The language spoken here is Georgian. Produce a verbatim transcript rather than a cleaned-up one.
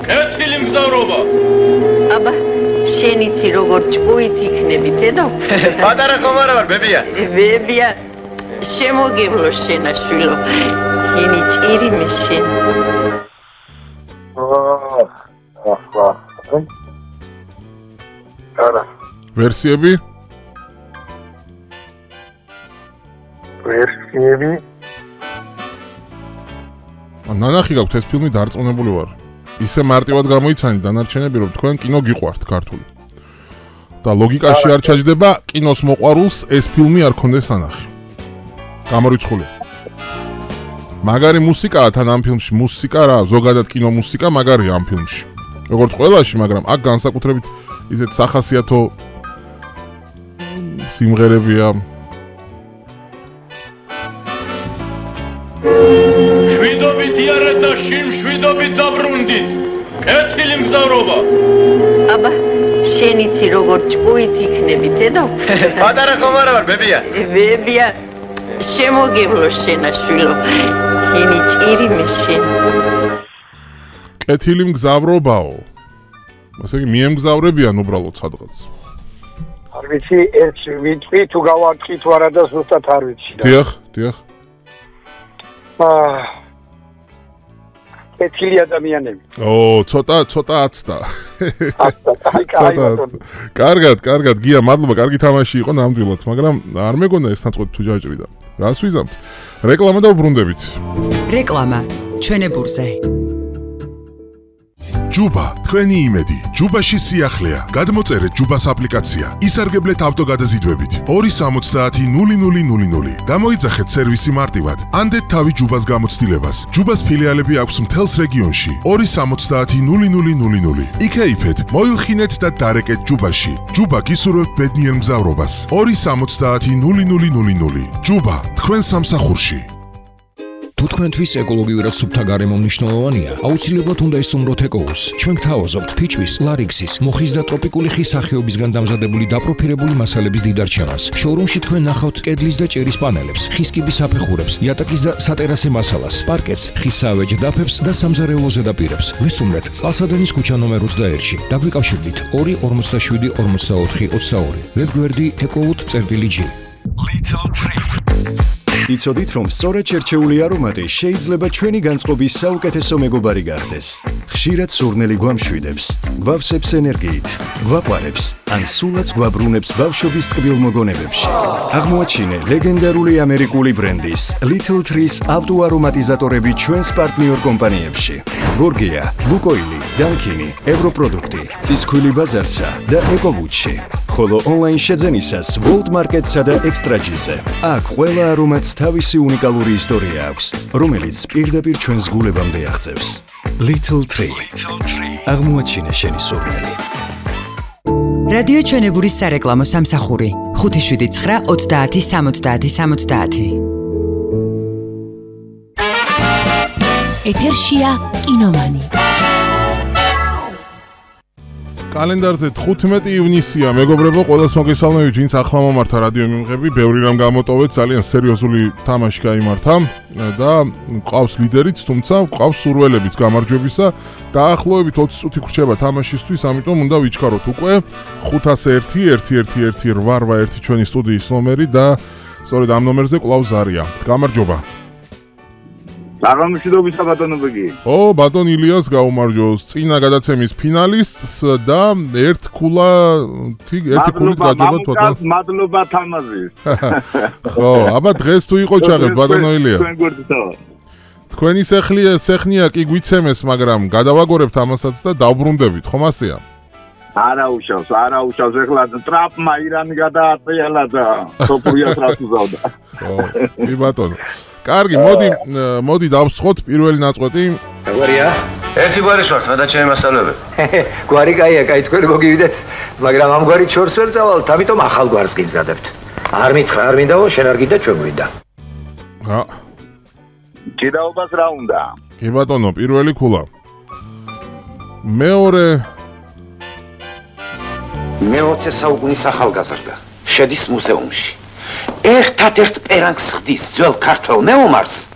კეთილი მგზავრობა. აბა, შენ იცი როგორ ჭკუით იქნები, დედო? პატარა ხომ არა ვარ, ბებია? ბებია, შემოგევლო შენაშვილო. შენი ჭირი მე შენ. ახლა. არა. ვერსიები? ვერსიები? ნანახი გაქვთ ეს ფილმი დარწმუნებული ვარ. ისე მარტივად გამოიცანით დანარჩენები, რომ თქვენ კინო გიყვართ ქართული. და ლოგიკაში არ ჩაჯდება კინოს მოყვარულს ეს ფილმი არ ქონდეს ანახი. გამორიცხული. მაგარი მუსიკაა თან ამ ფილმში, მუსიკა რა, ზოგადად კინო მუსიკა მაგარია ამ ფილმში. როგორც ყველაში, მაგრამ აქ განსაკუთრებით ისეთ სახასიათო სიმღერებია. შვიდობით იარეთ და შიმშვიდობით დაბრუნდით. კეთილი მგზავრობა. აბა, შენ იცი როგორ ჭკუით იქნები, დედო? პატარა ხომ არა ვარ, ბებია? ბებია, შემოგევლო შენაშვილო. შენი ჭირი მე შენ. კეთილი მგზავრობაო. ასე იგი მიემგზავრებიან უბრალოდ სადღაც. არ ვიცი, ერთ ვიტყვი თუ გავარტყი თუ არა და ზუსტად არ ვიცი. დიახ, დიახ. აა კეთილი ადამიანები. ო, ცოტა, ცოტა აცდა. აცდა, ცოტა. კარგად, კარგად, გია, მადლობა, კარგი თამაში იყო ნამდვილად, მაგრამ არ მეგონა ეს ნაწყვეტ თუ ჯაჭვიდა. რას ვიზამთ? რეკლამა და უბრუნდებით. რეკლამა ჩვენებურზე. ჯუბა, თქვენი იმედი. ჯუბაში სიახლეა. გადმოწერეთ ჯუბას აპლიკაცია. ისარგებლეთ ავტოგადაზიდვებით. ორი სამოცდაათი ნული ნული ნული ნული. გამოიძახეთ სერვისი მარტივად. ანდეთ თავი ჯუბას გამოცდილებას. ჯუბას ფილიალები აქვს მთელს რეგიონში. ორი სამოცდაათი ნული ნული ნული ნული. იქეიფეთ, მოილხინეთ და დარეკეთ ჯუბაში. ჯუბა გისურვებთ ბედნიერ მგზავრობას. ორი სამოცდაათი ნული ნული ნული ნული. ჯუბა, თქვენ სამსახურში. თუ თქვენთვის ეკოლოგიურად სუფთა გარემო მნიშვნელოვანია, აუცილებლად უნდა ისწავლოთ ეკოუს. ჩვენ გთავაზობთ ფიჩვის, ლარიქსის, მოხის და ტროპიკული ხის სახეობისგან დამზადებული დაპროფილებული მასალების დიდარჩევას. შოურუმში თქვენ ნახავთ კედლის და ჭერის პანელებს, ხის კიბის საფეხურებს, იატაკის და სატერასე მასალას, პარკეტს, ხის საავეჯ დაფებს და სამზარეულო ზედაპირებს. ვესტუმრეთ წყალსადენის ქუჩა ნომერ ოცდაერთში. დაგვიკავშირდით ორი ორმოცდაშვიდი ორმოცდაოთხი ოცდაორი. ვებგვერდი ecowood.gr. Little Tree. იცოდით, რომ სწორად შერჩეული არომატი შეიძლება ჩვენი განწყობის საუკეთესო მეგობარი გახდეს. ხშირად სურნელი გვამშვიდებს, გვავსებს ენერგიით, გვაყვარებს, ან სულაც გვაბრუნებს ბავშვობის ტკბილ მოგონებებში. აღმოაჩინე ლეგენდარული ამერიკული ბრენდის Little Trees ავტოარომატიზატორები ჩვენს პარტნიორ კომპანიებში. გორგია, ლუკოილი, დანკინი, ევროპროდუქტი, წისქვილი ბაზარსა და ეკოვუდში. ხოლო ონლაინ შეძენისას World Market-სა და Extra-G-ზე. აქ ყველა არომატს თავისი უნიკალური ისტორია აქვს, რომელიც პირდაპირ ჩვენს გულებამდე აღწევს. Little Tree. აღმოაჩინე შენი სურნელი. რადიო ჩვენებურის სარეკლამო სამსახური ხუთი შვიდი ცხრა ოცდაათი სამოცდაათი სამოცდაათი. ეთერშია კინომანი. კალენდარზე თხუთმეტი ივნისია, მეგობრებო, ყველას მოგესალმებით, ვინც ახლა მომართა რადიო მიმღები, ბევრი რამ გამოტოვეთ, ძალიან სერიოზული თამაში გაიმართა და ყავს ლიდერიც, თუმცა ყავს სურველებიც გამარჯვებისა. დაახლოებით ოცი წუთი გრჩება თამაშისთვის, ამიტომ უნდა ვიჩქაროთ უკვე ხუთასი ერთი ერთი ერთი ერთი რვა ერთი ჩვენი სტუდიის ნომერი და სწორედ ამ ნომერზე კვლავ ზარია. გამარჯობა. წარმომშვიდობისა ბატონო ბეგი. ო, ბატონ ილიას გაუმარჯოს წინა გადაცემის ფინალისტს და ერთ ქულა ერთი ქულით გაჯობათ ბატონ. მადლობა თამაზის. ხო, აბა დღეს თუ იყო ჩაღებ ბატონო ილია. თქვენი სეხლია, სეხნია კი გვიცემეს, მაგრამ გადავაგორებთ ამასაც და დავბრუნდებით, ხომ ასეა? არა უშავს, არა უშავს, ეხლა ტრაპმა ირანი გადააწელა და სოფიას რას უზავდა. ხო, კი ბატონო. კარგი, მოდი, მოდი დავსხოთ პირველი ნაწყვეტი. როგორია? ერთი გვარის ვართ, და ჩემი მასწავლებელი. გვარი კაია, კაი თქვენ მოგივიდეთ, მაგრამ ამ გვარით შორს ვერ წავალთ, ამიტომ ახალ გვარს გიმზადებთ. არ მითხრა, არ მინდაო, შენ არ გინდა, ჩვენ გვინდა. რა? ჭიდაობას რა უნდა? კი ბატონო, პირველი ქულა. მეორე მეოცე საუკუნის ახალგაზრდა შედის მუზეუმში. ერთადერთ პერანგს ხდის ძველ ქართველ მეომარს